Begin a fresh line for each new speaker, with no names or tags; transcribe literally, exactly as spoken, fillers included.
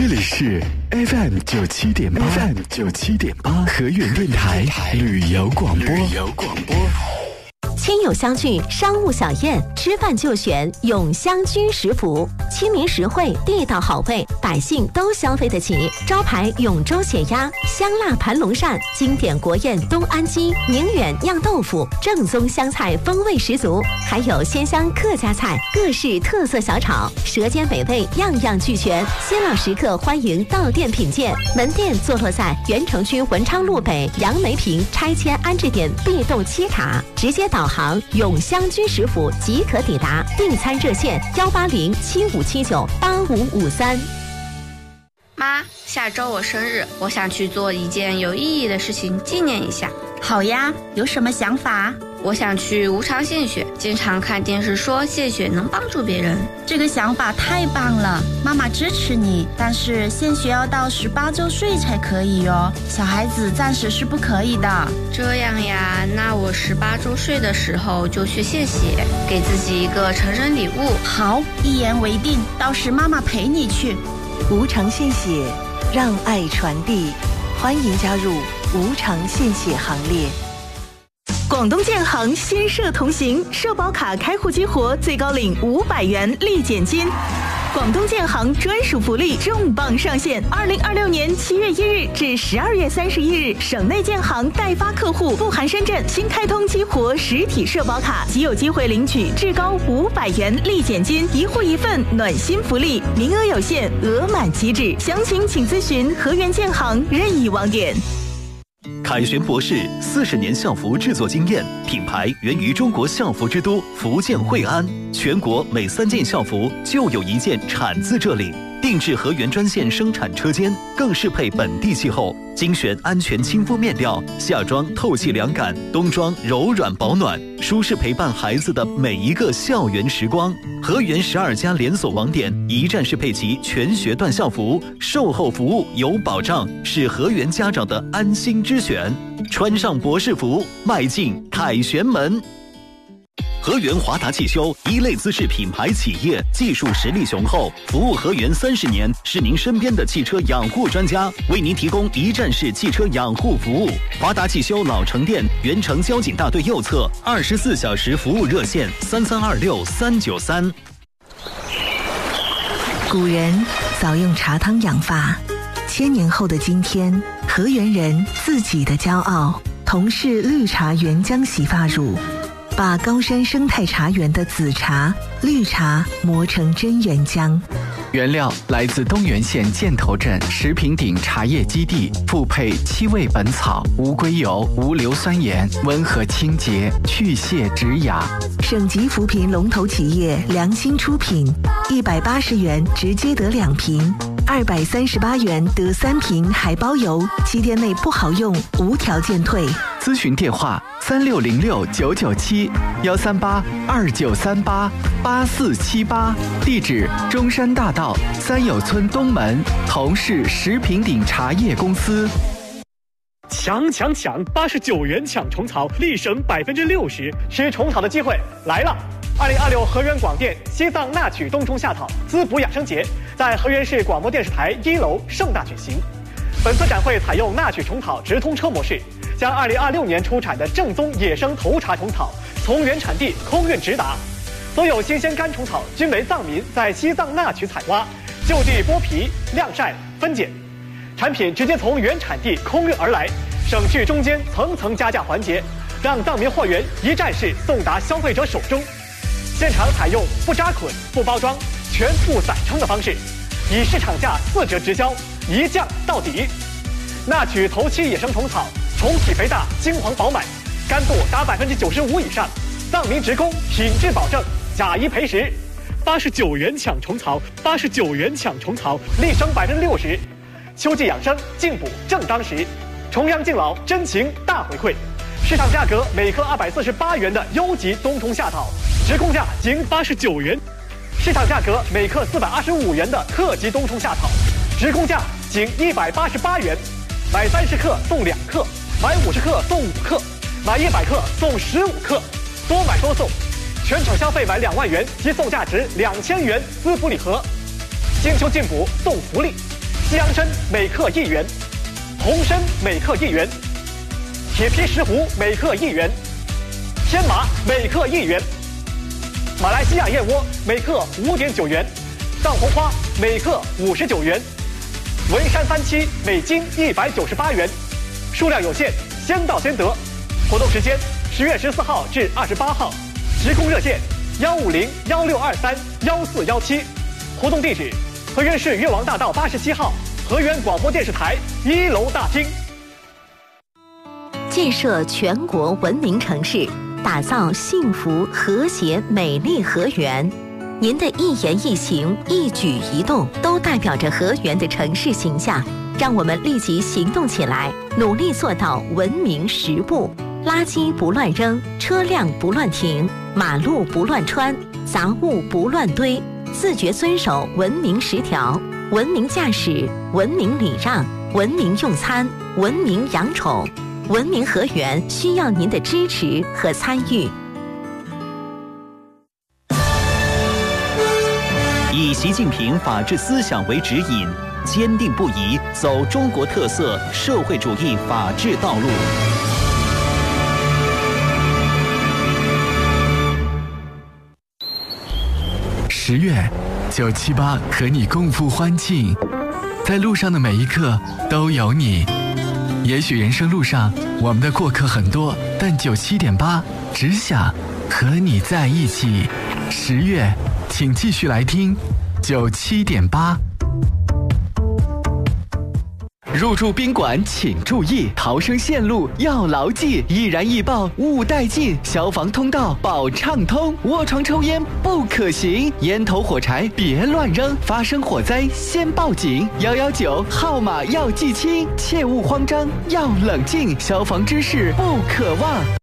这里是 F M 九七点八 ，F M 九七点八河源电台旅游广播。旅游广播。
亲友相聚，商务小宴，吃饭就选永香居食府，亲民实惠，地道好味，百姓都消费得起。招牌永州血鸭、香辣盘龙鳝，经典国宴东安鸡、宁远酿豆腐，正宗湘菜风味十足，还有鲜香客家菜，各式特色小炒，舌尖美味样样俱全。新老食客欢迎到店品鉴，门店坐落在原城区文昌路北杨梅坪拆迁安置点 B 栋七卡，直接导航永香居食府即可抵达。订餐热线幺八零七五七九八五五三。
妈，下周我生日，我想去做一件有意义的事情纪念一下。
好呀，有什么想法？
我想去无偿献血，经常看电视说献血能帮助别人。
这个想法太棒了，妈妈支持你，但是献血要到十八周岁才可以哟，小孩子暂时是不可以的。
这样呀，那我十八周岁的时候就去献血，给自己一个成人礼物。
好，一言为定，到时妈妈陪你去。
无偿献血，让爱传递，欢迎加入无偿献血行列。
广东建行新社同行，社保卡开户激活，最高领五百元立减金。广东建行专属福利重磅上线！二零二六年七月一日至十二月三十一日，省内建行代发客户不含深圳新开通激活实体社保卡，即有机会领取至高五百元立减金，一户一份暖心福利，名额有限，额满即止。详情请咨询河源建行任意网点。
凯旋博士四十年校服制作经验，品牌源于中国校服之都福建惠安，全国每三件校服就有一件产自这里。定制河源专线生产车间，更适配本地气候，精选安全亲肤面料，夏装透气凉感，冬装柔软保暖，舒适陪伴孩子的每一个校园时光。河源十二家连锁网点一站式配齐全学段校服，售后服务有保障，是河源家长的安心之选。穿上博士服，迈进凯旋门。河源华达汽修一类资质品牌企业，技术实力雄厚，服务河源三十年，是您身边的汽车养护专家，为您提供一站式汽车养护服务。华达汽修老城店原城交警大队右侧，二十四小时服务热线三三二六三九三。
古人早用茶汤养发，千年后的今天，河源人自己的骄傲，同是绿茶原浆洗发乳。把高山生态茶园的紫茶、绿茶磨成真原浆，
原料来自东源县箭头镇石坪顶茶叶基地，复配七味本草、无硅油、无硫酸盐，温和清洁，去屑止痒。
省级扶贫龙头企业良心出品，一百八十元直接得两瓶，二百三十八元得三瓶，还包邮，七天内不好用，无条件退。
咨询电话三六零六九九七幺三八二九三八八四七八，地址中山大道三友村东门，同是石坪顶茶叶公司。
抢抢抢！八十九元抢虫草，立省百分之六十，吃虫草的机会来了！二零二六河源广电西藏纳曲冬虫夏草滋补养生节在河源市广播电视台一楼盛大举行。本次展会采用纳曲虫草直通车模式，将二零二六年出产的正宗野生头茶虫草从原产地空运直达。所有新鲜干虫草均为藏民在西藏纳曲采挖，就地剥皮、晾晒、分拣，产品直接从原产地空运而来，省去中间层层加价环节，让藏民货源一站式送达消费者手中。现场采用不扎捆、不包装、全部散称的方式，以市场价四折直销，一降到底。纳曲头期野生虫草，虫体肥大，金黄饱满，干度达百分之九十五以上，藏民职工品质保证，假一赔十。八十九元抢虫草，八十九元抢虫草，立省百分之六十。秋季养生，进补正当时，重阳敬老，真情大回馈。市场价格每克二百四十八元的优级冬虫夏草，直供价仅八十九元；市场价格每克四百二十五元的特级冬虫夏草，直供价仅一百八十八元。买三十克送两克，买五十克送五克，买一百克送十五克，多买多送。全场消费满两万元即送价值两千元滋补礼盒。金秋进补送福利， 西洋参每克一元，红参每克一元，铁皮石斛每克一元，天麻每克一元，马来西亚燕窝每克五点九元，藏红花每克五十九元，文山番七每斤一百九十八元，数量有限，先到先得。活动时间十月十四号至二十八号，直供热线幺五零幺六二三幺四幺七，活动地址河源市越王大道八十七号河源广播电视台一楼大厅。
建设全国文明城市，打造幸福和谐美丽河源。您的一言一行、一举一动，都代表着河源的城市形象。让我们立即行动起来，努力做到文明十步：垃圾不乱扔，车辆不乱停，马路不乱穿，杂物不乱堆，自觉遵守文明十条，文明驾驶，文明礼让，文明用餐，文明养宠。文明河源需要您的支持和参与。
以习近平法治思想为指引，坚定不移走中国特色社会主义法治道路。
十月，九七八和你共赴欢庆，在路上的每一刻都有你。也许人生路上我们的过客很多，但九七点八只想和你在一起。十月，请继续来听九七点八。
入住宾馆请注意，逃生线路要牢记，易燃易爆勿带进，消防通道保畅通，卧床抽烟不可行，烟头火柴别乱扔，发生火灾先报警，幺幺九号码要记清，切勿慌张要冷静，消防知识不可忘。